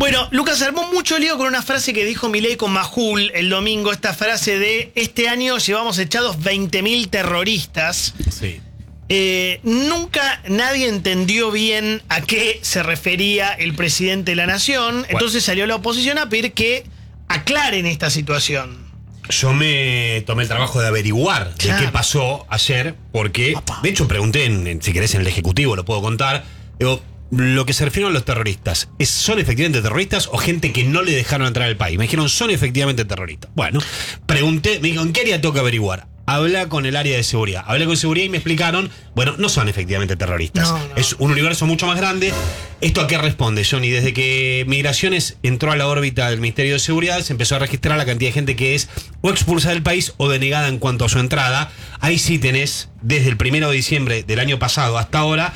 Bueno, Lucas armó mucho lío con una frase que dijo Milei con Majul el domingo, esta frase de este año llevamos echados 20.000 terroristas. Sí. Nunca nadie entendió bien a qué se refería el presidente de la nación, entonces salió la oposición a pedir que aclaren esta situación. Yo me tomé el trabajo de averiguar de qué pasó ayer, porque, de hecho, pregunté, si querés, en el Ejecutivo, lo puedo contar. Digo, lo que se refieren a los terroristas, ¿son efectivamente terroristas o gente que no le dejaron entrar al país? Me dijeron, son efectivamente terroristas. Bueno, pregunté, me dijeron, ¿en qué área tengo que averiguar? Habla con el área de seguridad. Hablé con seguridad y me explicaron, bueno, no son efectivamente terroristas. No. Es un universo mucho más grande. ¿Esto a qué responde, Johnny? Desde que Migraciones entró a la órbita del Ministerio de Seguridad, se empezó a registrar la cantidad de gente que es o expulsada del país o denegada en cuanto a su entrada. Ahí sí tenés, desde el 1 de diciembre del año pasado hasta ahora,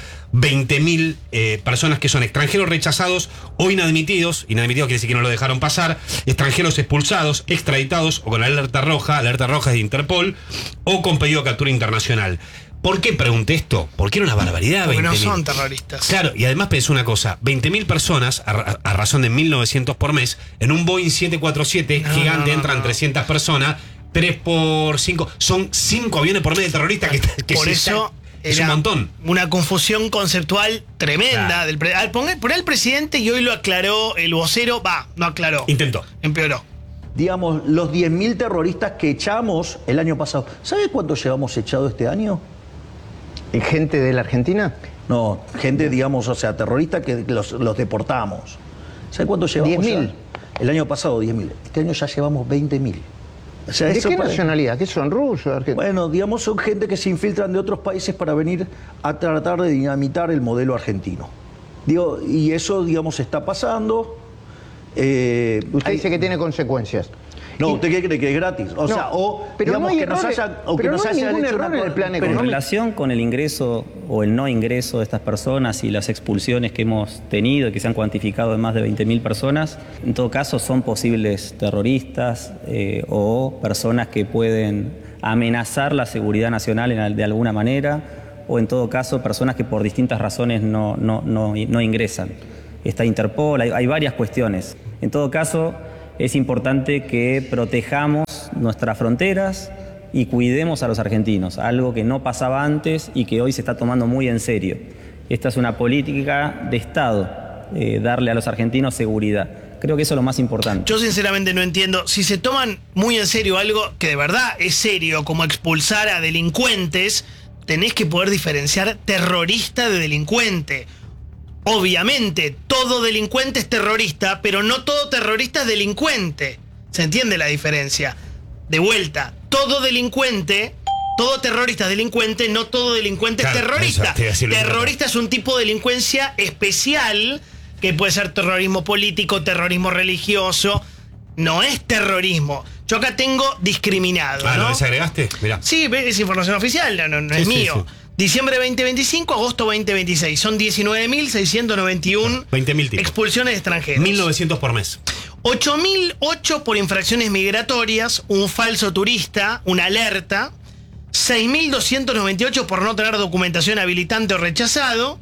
20.000 personas que son extranjeros rechazados o inadmitidos. Inadmitidos quiere decir que no lo dejaron pasar. Extranjeros expulsados, extraditados o con alerta roja es de Interpol, o con pedido de captura internacional. ¿Por qué pregunté esto? Porque era una barbaridad. Porque no son terroristas. Claro, y además pensé una cosa, 20.000 personas a razón de 1.900 por mes, en un Boeing 747 gigante entran 300 personas, 3 por 5, son 5 aviones por mes de terroristas que por eso... Es un montón. Una confusión conceptual tremenda. Claro. Poner al presidente y hoy lo aclaró el vocero. No aclaró. Intentó. Empeoró. Digamos, los 10.000 terroristas que echamos el año pasado. ¿Sabes cuántos llevamos echado este año? ¿Gente de la Argentina? No, gente, digamos, o sea, terroristas que los deportamos. ¿Sabes cuántos llevamos? 10.000. El año pasado 10.000. Este año ya llevamos 20.000. O sea, ¿de qué nacionalidad? ¿Qué son, rusos? Argentinos? Bueno, digamos, son gente que se infiltran de otros países para venir a tratar de dinamitar el modelo argentino. Digo, y eso, digamos, está pasando. Usted dice que tiene consecuencias. No, ¿usted qué cree que es gratis? O sea, o pero digamos no hay que nos errores, hayan, o que pero nos no hay hayan ningún hecho error una en el plan Pero económico. en relación con el ingreso o el no ingreso de estas personas y las expulsiones que hemos tenido, que se han cuantificado en más de 20.000 personas, en todo caso son posibles terroristas o personas que pueden amenazar la seguridad nacional de alguna manera, o en todo caso personas que por distintas razones no ingresan. Está Interpol, hay varias cuestiones. En todo caso, es importante que protejamos nuestras fronteras y cuidemos a los argentinos, algo que no pasaba antes y que hoy se está tomando muy en serio. Esta es una política de Estado, darle a los argentinos seguridad. Creo que eso es lo más importante. Yo sinceramente no entiendo, si se toman muy en serio algo que de verdad es serio, como expulsar a delincuentes, tenés que poder diferenciar terrorista de delincuente. Obviamente, todo delincuente es terrorista, pero no todo terrorista es delincuente. ¿Se entiende la diferencia? De vuelta, todo delincuente, todo terrorista es delincuente, no todo delincuente es terrorista. Terrorista es un tipo de delincuencia especial, que puede ser terrorismo político, terrorismo religioso. No es terrorismo. Yo acá tengo discriminado. ¿no? ¿No? ¿Desagregaste? Mirá. Sí, es información oficial, no es mío. Sí. Diciembre 2025, agosto 2026. Son 19.691 expulsiones de extranjeros. 1.900 por mes. 8.008 por infracciones migratorias, un falso turista, una alerta. 6.298 por no tener documentación habilitante o rechazado.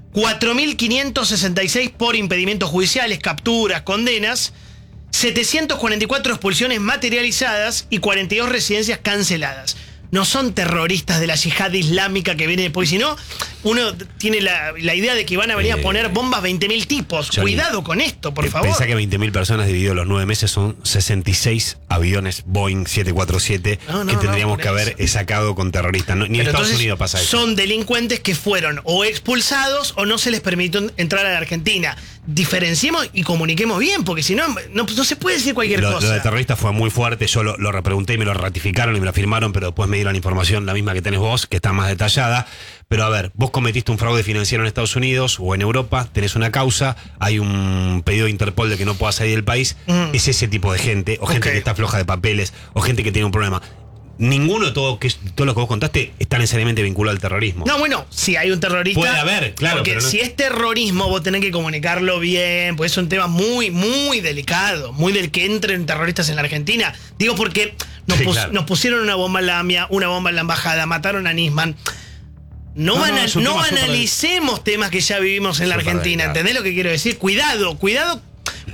4.566 por impedimentos judiciales, capturas, condenas. 744 expulsiones materializadas y 42 residencias canceladas. No son terroristas de la yihad islámica que viene después, sino uno tiene la idea de que van a venir a poner bombas 20.000 tipos. Johnny, cuidado con esto, por favor. Pensá que 20.000 personas dividido los 9 meses son 66 aviones Boeing 747 que tendríamos que haber sacado con terroristas. Ni en Estados Unidos pasa eso. Son delincuentes que fueron o expulsados o no se les permitió entrar a la Argentina. Diferenciemos y comuniquemos bien, porque si no se puede decir cualquier cosa. Lo de terroristas fue muy fuerte, yo lo repregunté y me lo ratificaron y me lo firmaron, pero después me dieron información la misma que tenés vos, que está más detallada. Pero a ver, vos cometiste un fraude financiero en Estados Unidos o en Europa, tenés una causa, hay un pedido de Interpol de que no puedas salir del país, es ese tipo de gente, o gente que está floja de papeles, o gente que tiene un problema. Ninguno de todo lo que vos contaste está necesariamente vinculado al terrorismo. No, bueno, si hay un terrorista. Puede haber, claro. Porque si es terrorismo, vos tenés que comunicarlo bien, pues es un tema muy, muy delicado, muy del que entren terroristas en la Argentina. Digo porque nos pusieron una bomba en la AMIA, una bomba en la embajada, mataron a Nisman. No analicemos temas que ya vivimos en la Argentina, ¿entendés lo que quiero decir? Cuidado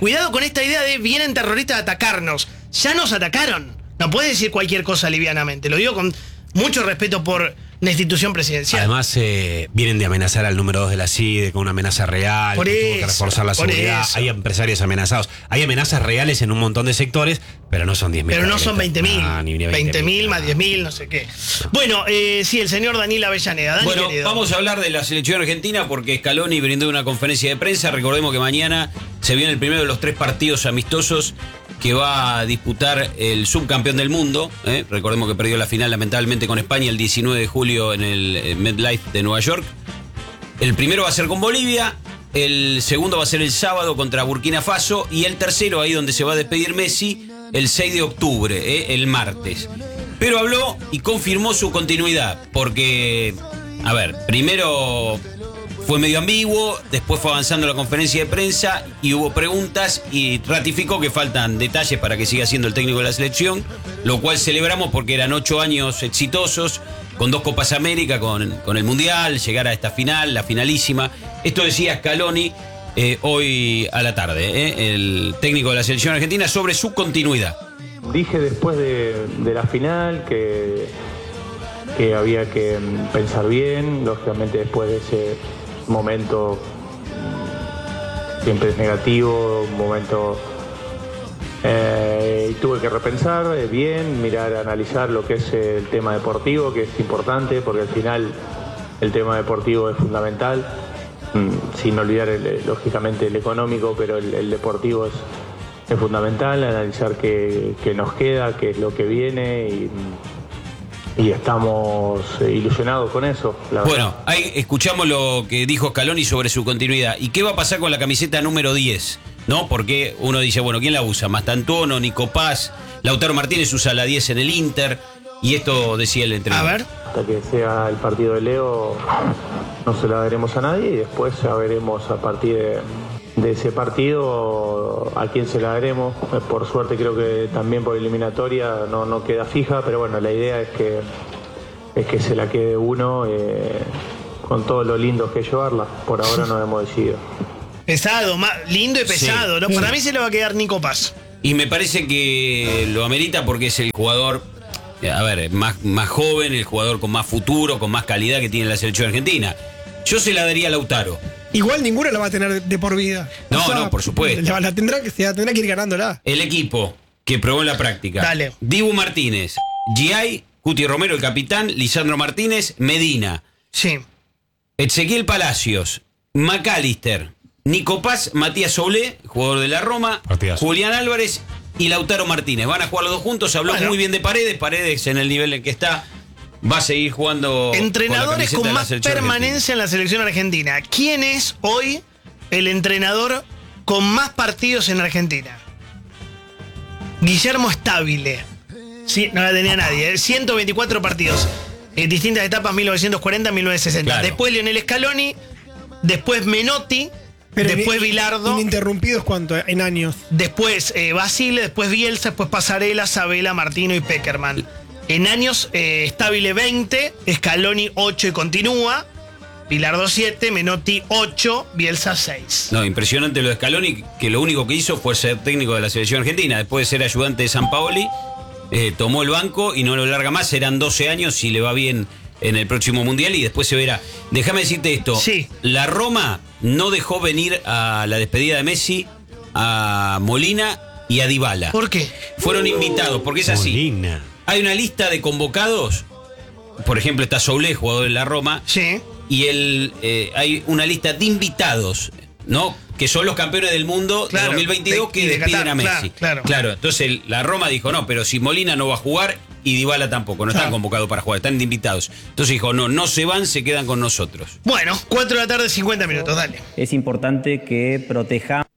Cuidado con esta idea de vienen terroristas a atacarnos. Ya nos atacaron. No puede decir cualquier cosa livianamente. Lo digo con mucho respeto por la institución presidencial. Además, vienen de amenazar al número 2 de la CIDE con una amenaza real, Por que tuvo eso, que reforzar la por seguridad. eso. Hay empresarios amenazados. Hay amenazas reales en un montón de sectores, pero no son 10.000. Pero no son 20.000. Ni 20.000 más 10.000, no sé qué. Bueno, sí, el señor Daniel Avellaneda. Dani, Bueno, querido. vamos a hablar de la selección argentina porque Scaloni brindó una conferencia de prensa. Recordemos que mañana se viene el primero de los 3 partidos amistosos que va a disputar el subcampeón del mundo. Recordemos que perdió la final lamentablemente con España el 19 de julio en el MetLife de Nueva York. El primero va a ser con Bolivia, el segundo va a ser el sábado contra Burkina Faso y el tercero, ahí donde se va a despedir Messi, el 6 de octubre, el martes. Pero habló y confirmó su continuidad, porque, a ver, primero fue medio ambiguo, después fue avanzando la conferencia de prensa y hubo preguntas y ratificó que faltan detalles para que siga siendo el técnico de la selección, lo cual celebramos porque eran 8 años exitosos, con 2 Copas América, con el Mundial, llegar a esta final, la finalísima. Esto decía Scaloni hoy a la tarde, el técnico de la selección argentina, sobre su continuidad. Dije después de la final que había que pensar bien, lógicamente después de ese momento siempre es negativo, un momento y tuve que repensar bien, mirar, analizar lo que es el tema deportivo, que es importante porque al final el tema deportivo es fundamental, sin olvidar lógicamente el económico, pero el deportivo es fundamental, analizar qué nos queda, qué es lo que viene y estamos ilusionados con eso. Bueno, ahí escuchamos lo que dijo Scaloni sobre su continuidad. ¿Y qué va a pasar con la camiseta número 10? ¿No? Porque uno dice, bueno, ¿quién la usa? Mastantuono, Nico Paz, Lautaro Martínez usa la 10 en el Inter. Y esto decía el entrenador. A ver. Hasta que sea el partido de Leo no se la daremos a nadie y después ya veremos a partir de ese partido a quién se la daremos. Por suerte creo que también por eliminatoria no queda fija, pero bueno, la idea es que se la quede uno con todo lo lindo que es llevarla. Por ahora no hemos decidido. Pesado, lindo y pesado, Sí. ¿no? Para mí se le va a quedar Nico Paz. Y me parece que lo amerita porque es el jugador, a ver, más joven, el jugador con más futuro, con más calidad que tiene la selección argentina. Yo se la daría a Lautaro. Igual ninguna la va a tener de por vida. No, por supuesto. Tendrá que ir ganándola. El equipo que probó en la práctica. Dale. Dibu Martínez, Giai, Cuti Romero, el capitán, Lisandro Martínez, Medina, Sí. Ezequiel Palacios, McAllister, Nico Paz, Matías Soulé, jugador de la Roma, Partidazo. Julián Álvarez y Lautaro Martínez. Van a jugar los dos juntos. Habló Bueno. muy bien de Paredes en el nivel en que está. Va a seguir jugando. Entrenadores con con la más selección permanencia en la selección argentina. ¿Quién es hoy el entrenador con más partidos en Argentina? Guillermo Stabile. Sí, no la tenía nadie. 124 partidos. Distintas etapas, 1940-1960. Claro. Después Lionel Scaloni. Después Menotti. Después Bilardo. Ininterrumpidos, ¿cuánto? En años. Después Basile. Después Bielsa. Después Pasarela, Sabela, Martino y Peckerman. En años, Stabile 20, Scaloni 8 y continúa, Bilardo 7, Menotti 8, Bielsa 6. No, impresionante lo de Scaloni, que lo único que hizo fue ser técnico de la selección argentina. Después de ser ayudante de Sampaoli, tomó el banco y no lo larga más. Serán 12 años si le va bien en el próximo Mundial y después se verá. Déjame decirte esto. Sí. La Roma no dejó venir a la despedida de Messi a Molina y a Dybala. ¿Por qué? Fueron invitados, porque es así. Molina. Hay una lista de convocados. Por ejemplo, está Soulé, jugador de la Roma. Sí. Y hay una lista de invitados, ¿no? Que son los campeones del mundo Claro, de 2022 de que despiden Qatar, a Messi. claro. Entonces la Roma dijo, no, pero si Molina no va a jugar y Dybala tampoco, no están convocados para jugar, están de invitados. Entonces dijo, no se van, se quedan con nosotros. Bueno, 4 de la tarde, 50 minutos, dale. Es importante que protejamos